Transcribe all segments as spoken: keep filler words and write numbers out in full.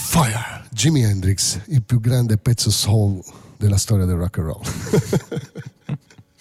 Fire, Jimi Hendrix, il più grande pezzo soul della storia del rock and roll.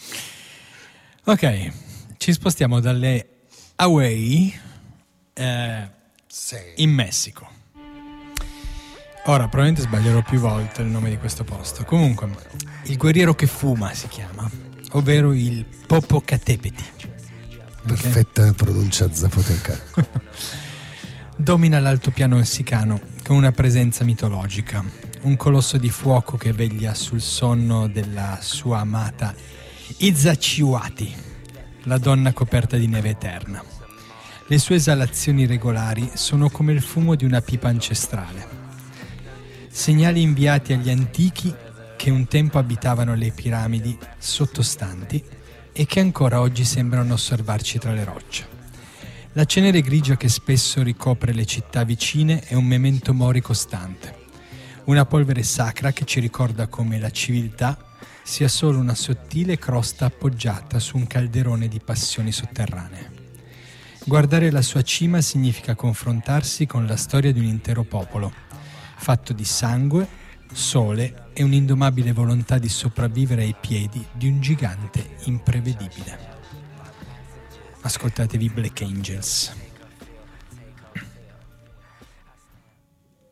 Ok, ci spostiamo dalle Hawaii eh, Sì. in Messico. Ora, probabilmente sbaglierò più volte il nome di questo posto. Comunque, il guerriero che fuma si chiama, ovvero il Popocatépetl. Perfetta okay. Pronuncia zapoteca. Domina l'altopiano messicano con una presenza mitologica, un colosso di fuoco che veglia sul sonno della sua amata Iztaccíhuatl, la donna coperta di neve eterna. Le sue esalazioni regolari sono come il fumo di una pipa ancestrale, segnali inviati agli antichi che un tempo abitavano le piramidi sottostanti e che ancora oggi sembrano osservarci tra le rocce. La cenere grigia che spesso ricopre le città vicine è un memento mori costante, una polvere sacra che ci ricorda come la civiltà sia solo una sottile crosta appoggiata su un calderone di passioni sotterranee. Guardare la sua cima significa confrontarsi con la storia di un intero popolo, fatto di sangue, sole e un'indomabile volontà di sopravvivere ai piedi di un gigante imprevedibile. Ascoltatevi Black Angels.